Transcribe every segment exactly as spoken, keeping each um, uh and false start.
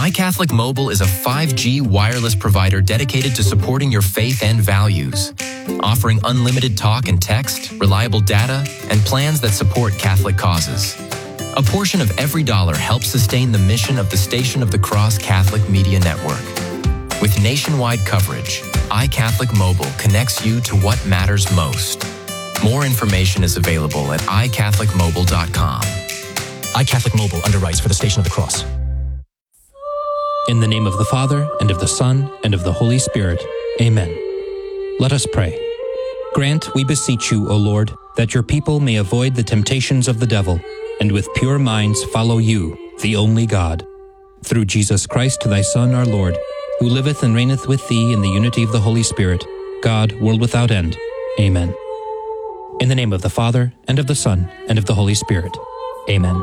iCatholic Mobile is a five G wireless provider dedicated to supporting your faith and values, offering unlimited talk and text, reliable data, and plans that support Catholic causes. A portion of every dollar helps sustain the mission of the Station of the Cross Catholic Media Network. With nationwide coverage, iCatholic Mobile connects you to what matters most. More information is available at i catholic mobile dot com. iCatholic Mobile underwrites for the Station of the Cross. In the name of the Father, and of the Son, and of the Holy Spirit. Amen. Let us pray. Grant, we beseech you, O Lord, that your people may avoid the temptations of the devil, and with pure minds follow you, the only God. Through Jesus Christ, thy Son, our Lord, who liveth and reigneth with thee in the unity of the Holy Spirit, God, world without end. Amen. In the name of the Father, and of the Son, and of the Holy Spirit. Amen.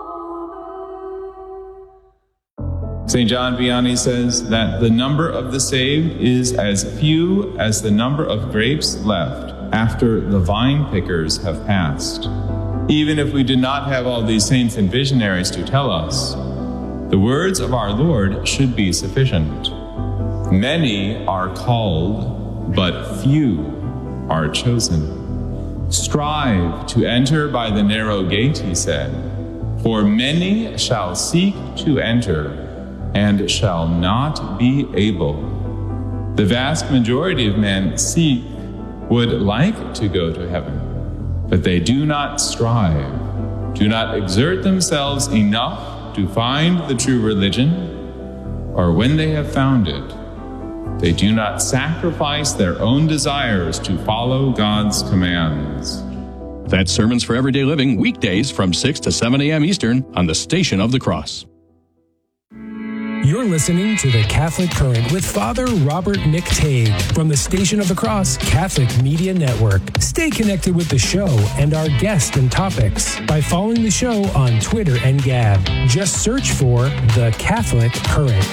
Saint John Vianney says that the number of the saved is as few as the number of grapes left after the vine pickers have passed. Even if we did not have all these saints and visionaries to tell us, the words of our Lord should be sufficient. Many are called, but few are chosen. Strive to enter by the narrow gate, he said, for many shall seek to enter and shall not be able. The vast majority of men seek, would like to go to heaven, but they do not strive, do not exert themselves enough to find the true religion, or when they have found it, they do not sacrifice their own desires to follow God's commands. That's Sermons for Everyday Living, weekdays from six to seven a.m. Eastern on the Station of the Cross. You're listening to The Catholic Current with Father Robert McTague from the Station of the Cross Catholic Media Network. Stay connected with the show and our guests and topics by following the show on Twitter and Gab. Just search for The Catholic Current.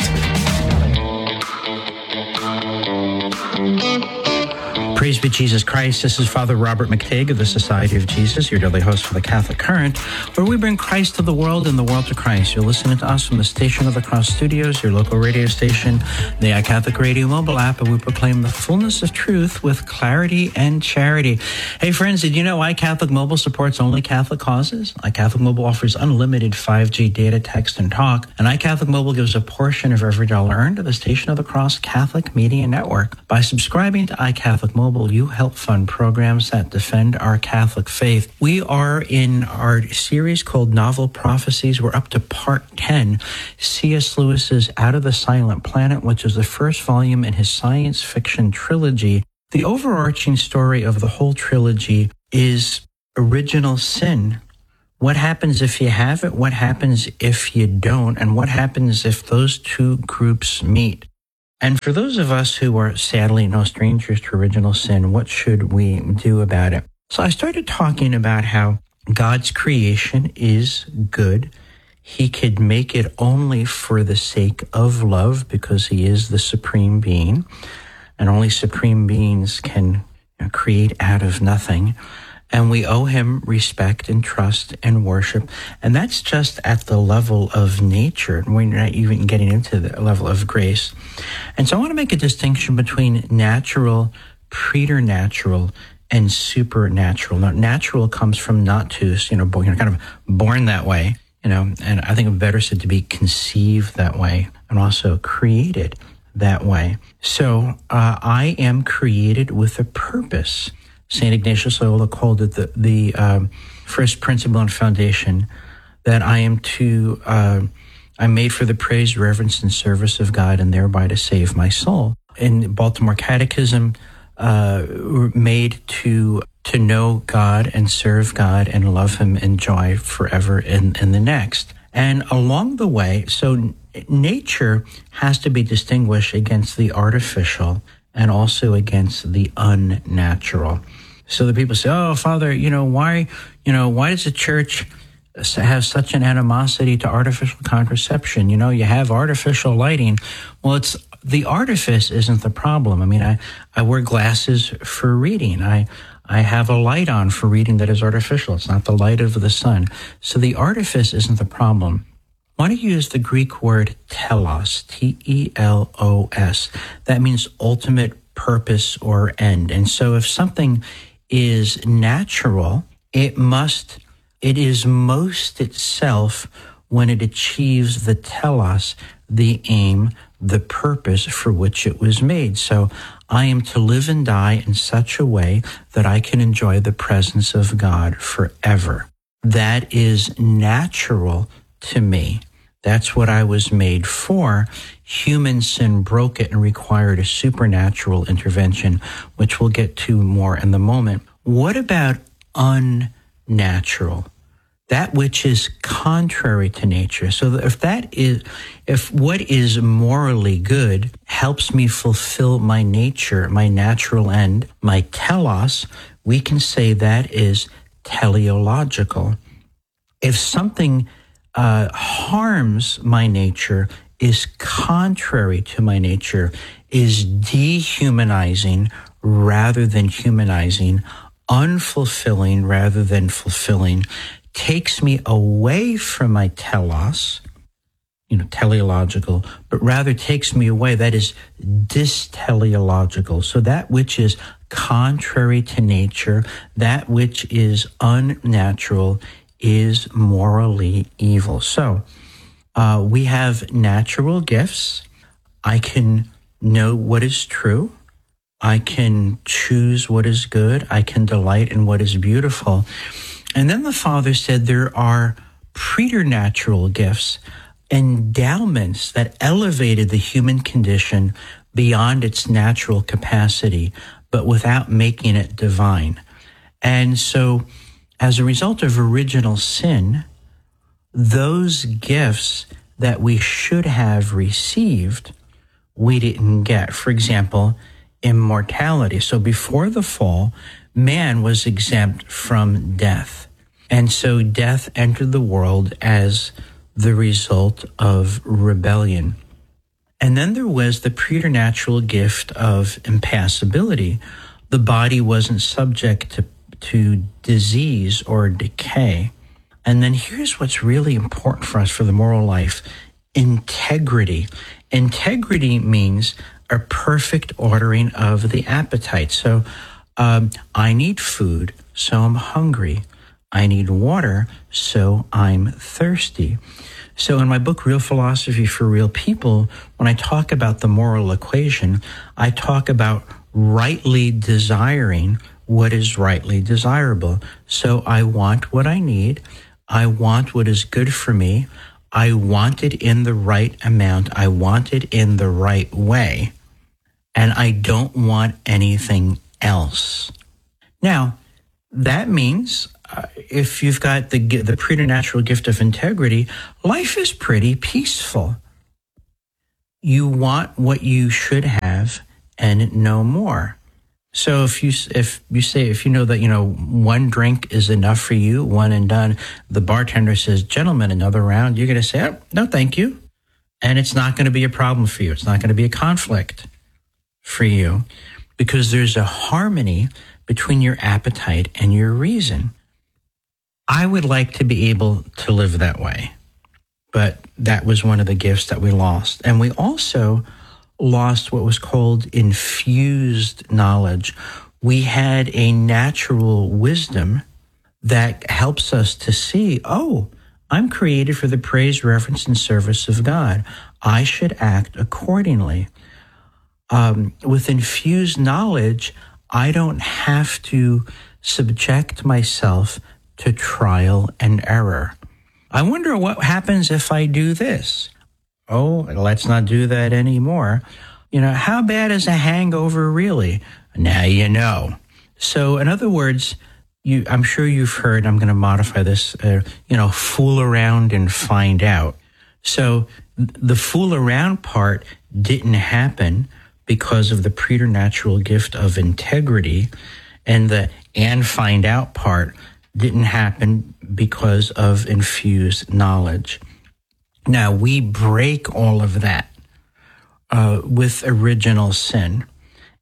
Praise be Jesus Christ. This is Father Robert McTague of the Society of Jesus, your daily host for the Catholic Current, where we bring Christ to the world and the world to Christ. You're listening to us from the Station of the Cross Studios, your local radio station, the iCatholic Radio mobile app, and we proclaim the fullness of truth with clarity and charity. Hey friends, did you know iCatholic Mobile supports only Catholic causes? iCatholic Mobile offers unlimited five G data, text, and talk, and iCatholic Mobile gives a portion of every dollar earned to the Station of the Cross Catholic Media Network. By subscribing to iCatholic Mobile, you help fund programs that defend our Catholic faith. We are in our series called Novel Prophecies. We're up to part ten, C S. Lewis's Out of the Silent Planet, which is the first volume in his science fiction trilogy. The overarching story of the whole trilogy is original sin. What happens if you have it? What happens if you don't? And what happens if those two groups meet? And for those of us who are sadly no strangers to original sin, what should we do about it? So I started talking about how God's creation is good. He could make it only for the sake of love because he is the supreme being, and only supreme beings can you know, create out of nothing. And we owe him respect and trust and worship. And that's just at the level of nature. We're not even getting into the level of grace. And so I want to make a distinction between natural, preternatural, and supernatural. Now, natural comes from natus, you know, born, kind of born that way, you know, and I think it's better said to be conceived that way and also created that way. So uh, I am created with a purpose. Saint Ignatius Loyola called it the, the um, first principle and foundation, that I am to, uh, I'm made for the praise, reverence, and service of God, and thereby to save my soul. In Baltimore Catechism, uh, we're made to to know God and serve God and love him and joy forever in, in the next. And along the way, so nature has to be distinguished against the artificial and also against the unnatural. So the people say, oh, Father, you know, why, you know, why does the church have such an animosity to artificial contraception? You know, you have artificial lighting. Well, it's the artifice isn't the problem. I mean, I, I wear glasses for reading. I, I have a light on for reading that is artificial. It's not the light of the sun. So the artifice isn't the problem. want to use the Greek word telos, T E L O S. That means ultimate purpose or end. And so if something is natural, it must, it is most itself when it achieves the telos, the aim, the purpose for which it was made. So I am to live and die in such a way that I can enjoy the presence of God forever. That is natural to me. That's what I was made for. Human sin broke it and required a supernatural intervention, which we'll get to more in the moment. What about unnatural? That which is contrary to nature. So if that is, if what is morally good helps me fulfill my nature, my natural end, my telos, we can say that is teleological. If something uh, harms my nature, is contrary to my nature, is dehumanizing rather than humanizing, unfulfilling rather than fulfilling, takes me away from my telos, you know, teleological, but rather takes me away, that is dysteleological. So that which is contrary to nature, that which is unnatural, is morally evil. So uh, we have natural gifts. I can know what is true. I can choose what is good. I can delight in what is beautiful. And then the Father said there are preternatural gifts, endowments that elevated the human condition beyond its natural capacity, but without making it divine. And so as a result of original sin, those gifts that we should have received, we didn't get. For example, immortality. So before the fall, man was exempt from death. And so death entered the world as the result of rebellion. And then there was the preternatural gift of impassibility. The body wasn't subject to, to disease or decay. And then here's what's really important for us for the moral life: integrity. Integrity means a perfect ordering of the appetite. So um, I need food, so I'm hungry. I need water, so I'm thirsty. So in my book, Real Philosophy for Real People, when I talk about the moral equation, I talk about rightly desiring what is rightly desirable. So I want what I need. I want what is good for me. I want it in the right amount. I want it in the right way. And I don't want anything else. Now, that means uh, if you've got the the preternatural gift of integrity, life is pretty peaceful. You want what you should have and no more. So if you if you say if you know that you know one drink is enough for you, one and done, the bartender says, "Gentlemen, another round," you're going to say, oh, "No, thank you," and it's not going to be a problem for you. It's not going to be a conflict for you, because there's a harmony between your appetite and your reason. I would like to be able to live that way, but that was one of the gifts that we lost. And we also lost what was called infused knowledge. We had a natural wisdom that helps us to see, oh, I'm created for the praise, reverence, and service of God. I should act accordingly. Um, with infused knowledge, I don't have to subject myself to trial and error. I wonder what happens if I do this. Oh, let's not do that anymore. You know, how bad is a hangover really? Now you know. So in other words, you, I'm sure you've heard, I'm going to modify this, uh, you know, fool around and find out. So the fool around part didn't happen because of the preternatural gift of integrity, and the and find out part didn't happen because of infused knowledge. Now, we break all of that uh, with original sin.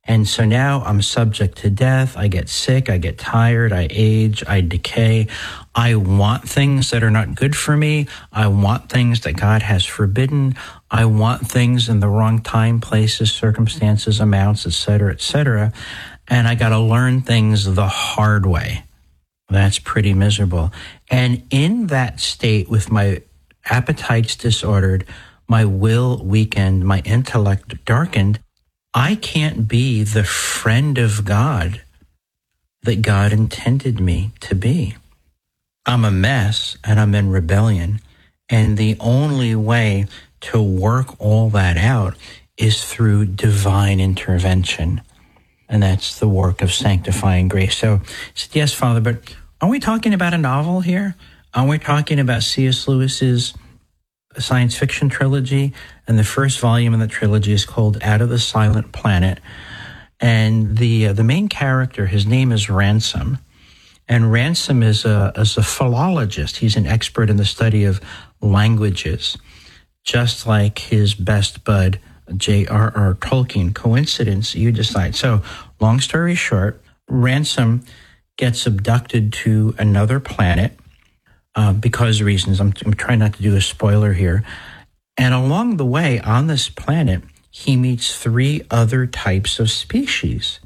And so now I'm subject to death. I get sick. I get tired. I age. I decay. I want things that are not good for me. I want things that God has forbidden. I want things in the wrong time, places, circumstances, amounts, et cetera, et cetera. And I got to learn things the hard way. That's pretty miserable. And in that state, with my appetites disordered, my will weakened, my intellect darkened, I can't be the friend of God that God intended me to be. I'm a mess and I'm in rebellion. And the only way to work all that out is through divine intervention. And that's the work of sanctifying grace. So I said, yes, Father, but are we talking about a novel here? Are we talking about C S Lewis's science fiction trilogy? And the first volume in the trilogy is called Out of the Silent Planet. And the uh, the main character, his name is Ransom. And Ransom is a, is a philologist. He's an expert in the study of languages, just like his best bud, J R R Tolkien. Coincidence, you decide. So, long story short, Ransom gets abducted to another planet uh, because of reasons. I'm, I'm trying not to do a spoiler here. And along the way, on this planet, he meets three other types of species,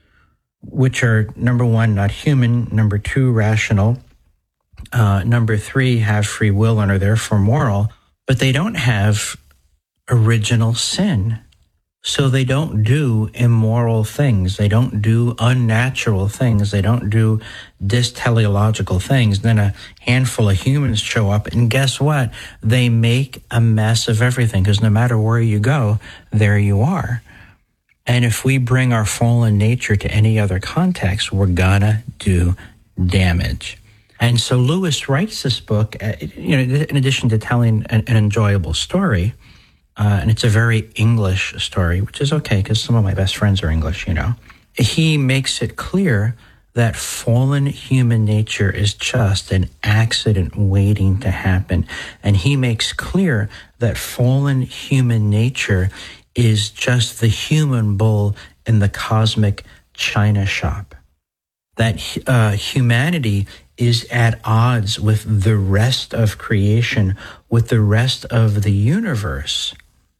which are, number one, not human, number two, rational, uh, number three, have free will and are therefore moral, but they don't have original sin. So they don't do immoral things. They don't do unnatural things. They don't do dysteleological things. Then a handful of humans show up, and guess what? They make a mess of everything, because no matter where you go, there you are. And if we bring our fallen nature to any other context, we're gonna do damage. And so Lewis writes this book, uh, you know, in addition to telling an, an enjoyable story, uh, and it's a very English story, which is okay because some of my best friends are English, you know. He makes it clear that fallen human nature is just an accident waiting to happen. And he makes clear that fallen human nature is just the human bull in the cosmic china shop. That uh, humanity is at odds with the rest of creation, with the rest of the universe,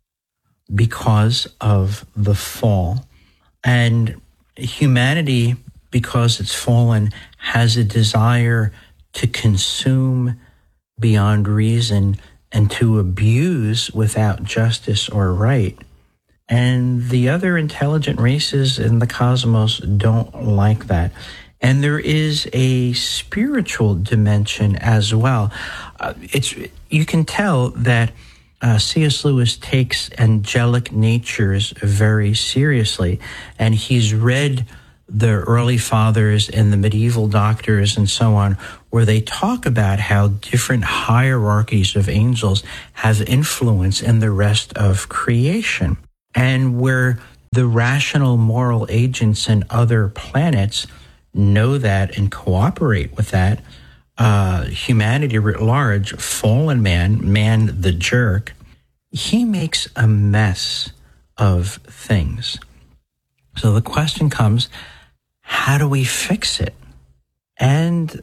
because of the fall. And humanity, because it's fallen, has a desire to consume beyond reason and to abuse without justice or right. And the other intelligent races in the cosmos don't like that. And there is a spiritual dimension as well. Uh, it's you can tell that uh, C S Lewis takes angelic natures very seriously, and he's read the early fathers and the medieval doctors and so on, where they talk about how different hierarchies of angels have influence in the rest of creation, and where the rational moral agents in other planets know that and cooperate with that. Uh, humanity writ large, fallen man, man the jerk, he makes a mess of things. So the question comes, how do we fix it? And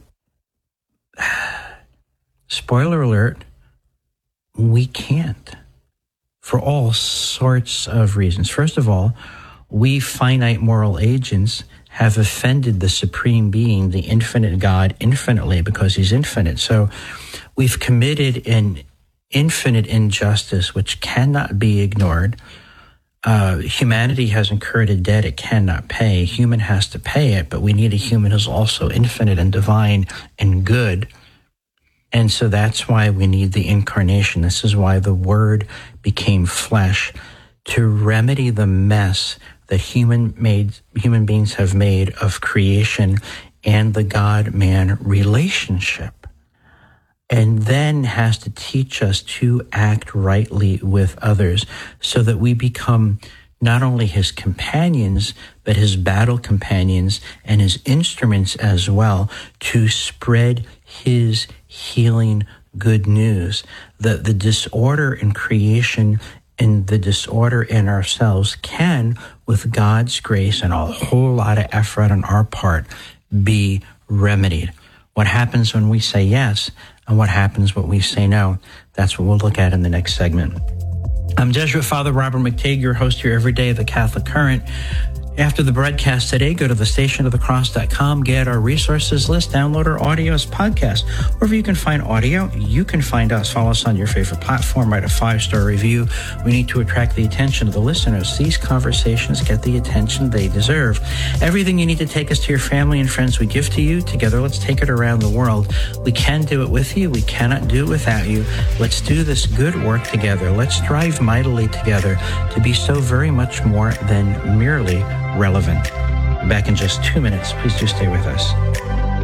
spoiler alert, we can't, for all sorts of reasons. First of all, we finite moral agents have offended the supreme being, the infinite God, infinitely, because he's infinite. So we've committed an infinite injustice which cannot be ignored. Uh, humanity has incurred a debt it cannot pay. Human has to pay it, but we need a human who's also infinite and divine and good. And so that's why we need the incarnation. This is why the Word became flesh, to remedy the mess that human made human beings have made of creation and the God-man relationship, and then has to teach us to act rightly with others so that we become not only his companions, but his battle companions and his instruments as well, to spread his healing good news, that the disorder in creation and the disorder in ourselves can, with God's grace and a whole lot of effort on our part, be remedied. What happens when we say yes and what happens when we say no? That's what we'll look at in the next segment. I'm Jesuit Father Robert McTague, your host here every day of the Catholic Current. After the broadcast today, go to the station of the cross dot com, get our resources list, download our audio as podcast. Wherever you can find audio, you can find us. Follow us on your favorite platform, write a five-star review. We need to attract the attention of the listeners. These conversations get the attention they deserve. Everything you need to take us to your family and friends, we give to you. Together, let's take it around the world. We can do it with you. We cannot do it without you. Let's do this good work together. Let's strive mightily together to be so very much more than merely relevant. Back in just two minutes. Please do stay with us.